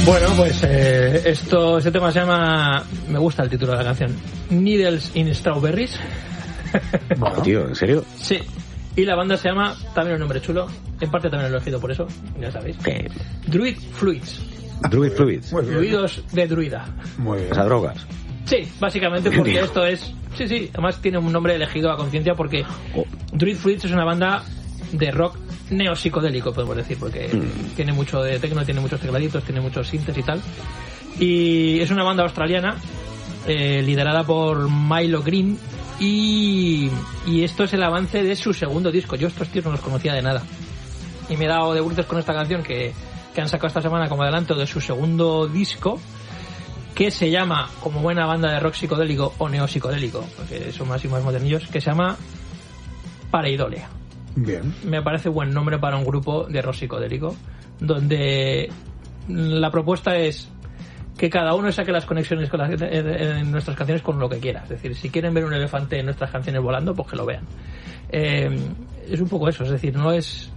Bueno, pues este tema se llama, me gusta el título de la canción, Needles in Strawberries. Bueno, tío, ¿en serio? Sí. Y la banda se llama, también un nombre chulo, en parte también lo he elegido por eso, ya sabéis. Druid Fluids. Druid Fluids. Fluidos de druida. Muy bien. O sea, drogas. Sí, básicamente porque esto es... Sí, además tiene un nombre elegido a conciencia porque Druid Fluids es una banda de rock neopsicodélico, podemos decir, porque tiene mucho de techno, tiene muchos tecladitos, tiene muchos sintes y tal. Y es una banda australiana liderada por Milo Green y esto es el avance de su segundo disco. Yo estos tíos no los conocía de nada y me he dado de bruces con esta canción que han sacado esta semana como adelanto de su segundo disco, que se llama, como buena banda de rock psicodélico o neopsicodélico, porque son más y más modernillos, que se llama Pareidolia. Bien. Me parece buen nombre para un grupo de rock psicodélico, donde la propuesta es que cada uno saque las conexiones con en nuestras canciones con lo que quiera. Es decir, si quieren ver un elefante en nuestras canciones volando, pues que lo vean. Es un poco eso, es decir, no es...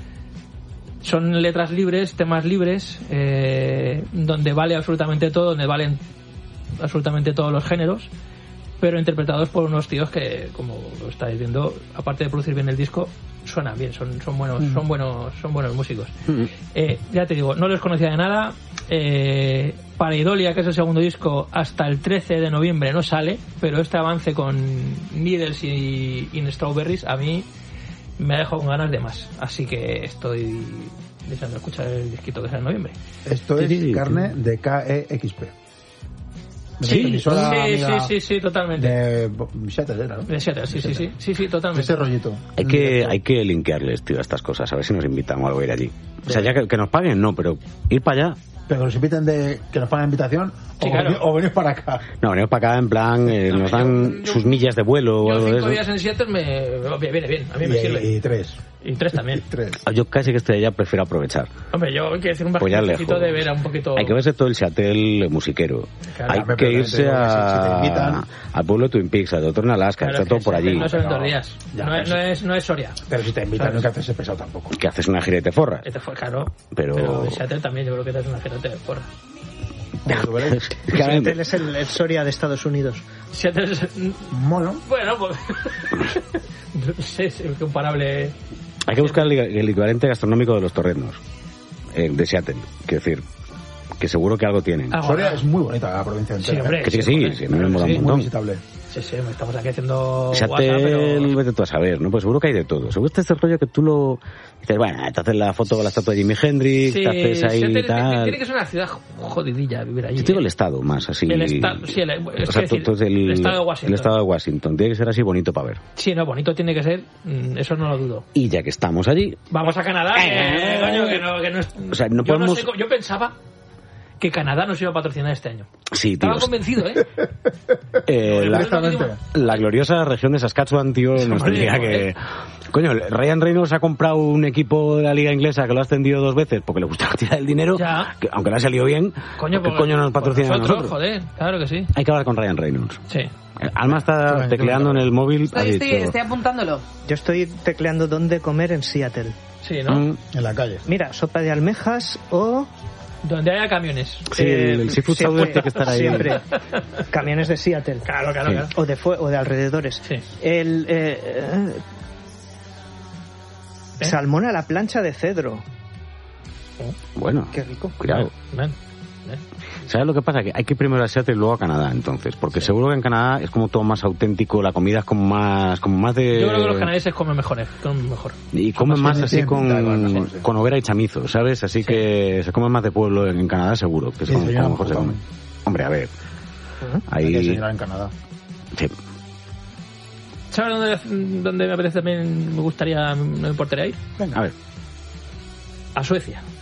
Son letras libres, temas libres, donde vale absolutamente todo, donde valen absolutamente todos los géneros, pero interpretados por unos tíos que, como lo estáis viendo, aparte de producir bien el disco, suenan bien, son buenos músicos. Ya te digo, no les conocía de nada. Pareidolia, que es el segundo disco, hasta el 13 de noviembre no sale, pero este avance con Needles y In Strawberries a mí me ha dejado con ganas de más, así que estoy deseando escuchar el disquito que sale en noviembre. Esto es carne de KEXP. Sí, totalmente. De Seattle, ¿no? De Seattle, sí, totalmente. Ese rollito. Hay que linkearles, tío, a estas cosas, a ver si nos invitan o algo a ir allí. O sea, ya que nos paguen, no, pero ir para allá. Pero que nos inviten que nos paguen la invitación, sí, claro. o venir para acá. No, venimos para acá en plan, nos dan sus millas de vuelo o algo de eso. 5 días en Seattle me viene bien, a mí me sirve. Y 3. Y 3 también. 3. Yo casi que estoy allá, prefiero aprovechar. Hombre, yo hay que decir un pues bajito de ver a un poquito... Hay que verse todo el Seattle musiquero. Claro, hay que irse al pueblo de Twin Peaks, a Doctor en Alaska, claro, está todo por allí. No son 2 días. No es Soria. Pero si te invitan, no hay que hacerse pesado tampoco. Que haces una gira y te forras. Claro. Pero en Seattle también yo creo que te haces una gira y te forras. Seattle es el Soria de Estados Unidos. Seattle es... Bueno, pues... no sé, es incomparable. Hay que buscar el equivalente gastronómico de los torrenos de Seattle, quiero decir, que seguro que algo tienen. Soria es muy bonita la provincia entera. Sí, hombre, que sí, me mola un montón. Muy visitable. Sí, estamos aquí haciendo Seattle, WhatsApp, pero... vete tú a saber, ¿no? Pues seguro que hay de todo. Seguro que este rollo que tú lo... Dices, bueno, te haces la foto con la estatua de Jimi Hendrix, te haces ahí y tal... Tiene que ser una ciudad jodidilla vivir allí. Yo digo el estado más, así... El estado, sí, el estado de Washington. El estado de Washington. Tiene que ser así bonito para ver. Sí, no, bonito tiene que ser, eso no lo dudo. Y ya que estamos allí... Vamos a Canadá, coño, que no es... O sea, no podemos... sé, yo pensaba que Canadá nos iba a patrocinar este año. Sí, tío. Estaba convencido, la gloriosa región de Saskatchewan, tío, nos tendría que... Coño, Ryan Reynolds ha comprado un equipo de la liga inglesa que lo ha ascendido 2 veces porque le gusta tirar el dinero, que, aunque le ha salido bien, coño, ¿qué coño nos patrocina a nosotros? Joder, claro que sí. Hay que hablar con Ryan Reynolds. Sí. Alma está tecleando en el móvil. Estoy apuntándolo. Yo estoy tecleando dónde comer en Seattle. Sí, ¿no? En la calle. Mira, sopa de almejas o... Donde haya camiones. Sí, el seafood sour tiene que estar ahí. Siempre. Camiones de Seattle. Claro. Sí. O de alrededores. Sí. Salmón a la plancha de cedro. Bueno. Qué rico. Cuidado. ¿Sabes lo que pasa? Que hay que ir primero a Seattle y luego a Canadá, entonces. Porque seguro que en Canadá es como todo más auténtico, la comida es como más de... Yo creo que los canadienses comen mejor. Y comen más así con hoguera y chamizo, ¿sabes? Así que se come más de pueblo en Canadá, seguro. Que es como mejor se come. Hombre, a ver. Hay que seguir en Canadá. Sí. ¿Sabes dónde me apetece también? Me gustaría, no me importaría ir. Venga. A ver. A Suecia.